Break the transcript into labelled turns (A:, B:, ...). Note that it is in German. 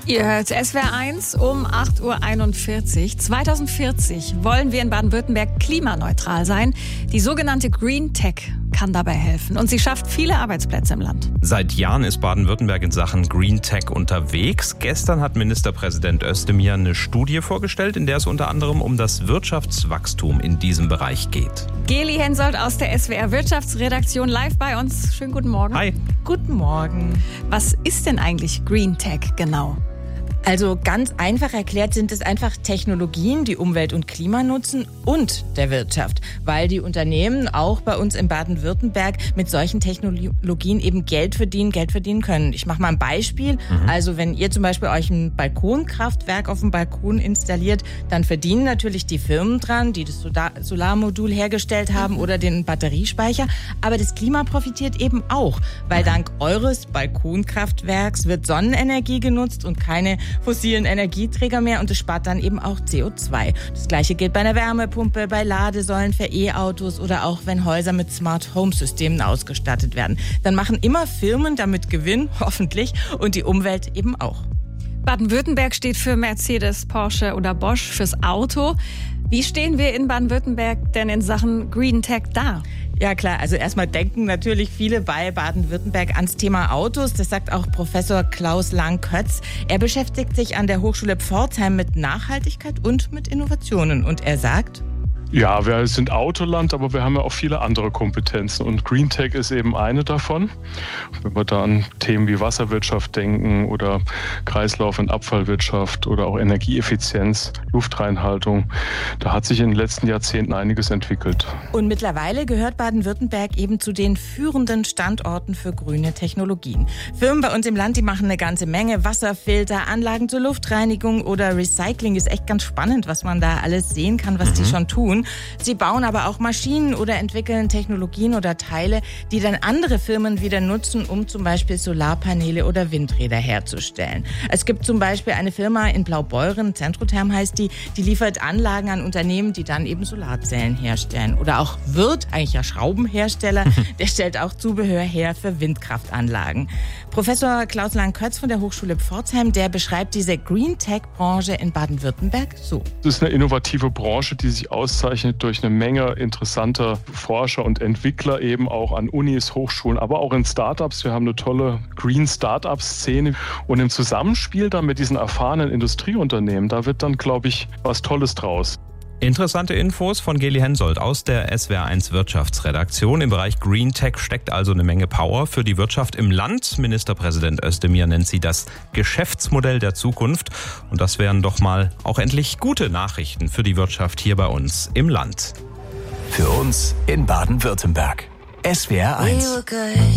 A: Ihr hört SWR 1 um 8.41 Uhr. 2040 wollen wir in Baden-Württemberg klimaneutral sein. Die sogenannte Green Tech kann dabei helfen und sie schafft viele Arbeitsplätze im Land.
B: Seit Jahren ist Baden-Württemberg in Sachen Green Tech unterwegs. Gestern hat Ministerpräsident Özdemir eine Studie vorgestellt, in der es unter anderem um das Wirtschaftswachstum in diesem Bereich geht.
A: Geli Hensoldt aus der SWR Wirtschaftsredaktion live bei uns. Schönen guten Morgen.
B: Hi.
C: Guten Morgen.
A: Was ist denn eigentlich Green Tech genau?
C: Also ganz einfach erklärt sind es einfach Technologien, die Umwelt und Klima nutzen und der Wirtschaft, weil die Unternehmen auch bei uns in Baden-Württemberg mit solchen Technologien eben Geld verdienen können. Ich mache mal ein Beispiel. Also wenn ihr zum Beispiel euch ein Balkonkraftwerk auf dem Balkon installiert, dann verdienen natürlich die Firmen dran, die das Solarmodul hergestellt haben oder den Batteriespeicher. Aber das Klima profitiert eben auch, weil dank eures Balkonkraftwerks wird Sonnenenergie genutzt und keine fossilen Energieträger mehr und es spart dann eben auch CO2. Das Gleiche gilt bei einer Wärmepumpe, bei Ladesäulen für E-Autos oder auch wenn Häuser mit Smart-Home-Systemen ausgestattet werden. Dann machen immer Firmen damit Gewinn, hoffentlich, und die Umwelt eben auch.
A: Baden-Württemberg steht für Mercedes, Porsche oder Bosch fürs Auto. Wie stehen wir in Baden-Württemberg denn in Sachen Green Tech da?
C: Ja klar, also erstmal denken natürlich viele bei Baden-Württemberg ans Thema Autos. Das sagt auch Professor Klaus Lang-Kötz. Er beschäftigt sich an der Hochschule Pforzheim mit Nachhaltigkeit und mit Innovationen. Und er sagt:
D: Ja, wir sind Autoland, aber wir haben ja auch viele andere Kompetenzen und Green Tech ist eben eine davon. Wenn wir da an Themen wie Wasserwirtschaft denken oder Kreislauf- und Abfallwirtschaft oder auch Energieeffizienz, Luftreinhaltung, da hat sich in den letzten Jahrzehnten einiges entwickelt.
C: Und mittlerweile gehört Baden-Württemberg eben zu den führenden Standorten für grüne Technologien. Firmen bei uns im Land, die machen eine ganze Menge. Wasserfilter, Anlagen zur Luftreinigung oder Recycling. Ist echt ganz spannend, was man da alles sehen kann, was die schon tun. Sie bauen aber auch Maschinen oder entwickeln Technologien oder Teile, die dann andere Firmen wieder nutzen, um zum Beispiel Solarpaneele oder Windräder herzustellen. Es gibt zum Beispiel eine Firma in Blaubeuren, Centrotherm heißt die liefert Anlagen an Unternehmen, die dann eben Solarzellen herstellen. Oder auch Wirth, eigentlich ja Schraubenhersteller, der stellt auch Zubehör her für Windkraftanlagen. Professor Klaus Lang-Kötz von der Hochschule Pforzheim, der beschreibt diese Green Tech-Branche in Baden-Württemberg so.
D: Das ist eine innovative Branche, die sich auszeichnet durch eine Menge interessanter Forscher und Entwickler eben auch an Unis, Hochschulen, aber auch in Startups. Wir haben eine tolle Green Startup-Szene und im Zusammenspiel dann mit diesen erfahrenen Industrieunternehmen, da wird dann, glaube ich, was Tolles draus.
B: Interessante Infos von Geli Hensoldt aus der SWR 1 Wirtschaftsredaktion. Im Bereich Green Tech steckt also eine Menge Power für die Wirtschaft im Land. Ministerpräsident Özdemir nennt sie das Geschäftsmodell der Zukunft. Und das wären doch mal auch endlich gute Nachrichten für die Wirtschaft hier bei uns im Land.
E: Für uns in Baden-Württemberg. SWR 1.